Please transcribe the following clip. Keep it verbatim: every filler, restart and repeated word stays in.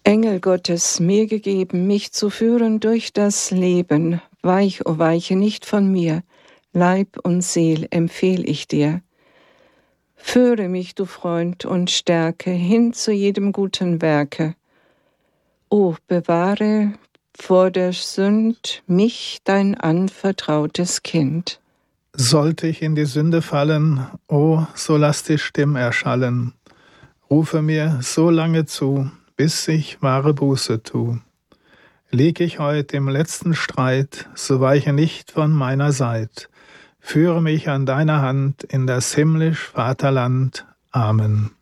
Engel Gottes, mir gegeben, mich zu führen durch das Leben, weich, o weiche nicht von mir, Leib und Seel empfehl ich dir. Führe mich, du Freund, und stärke hin zu jedem guten Werke. O, bewahre vor der Sünd mich, dein anvertrautes Kind. Sollte ich in die Sünde fallen, o, so lass die Stimme erschallen. Rufe mir so lange zu, bis ich wahre Buße tu. Lieg ich heut im letzten Streit, so weiche nicht von meiner Seit. Führe mich an deiner Hand in das himmlisch Vaterland. Amen.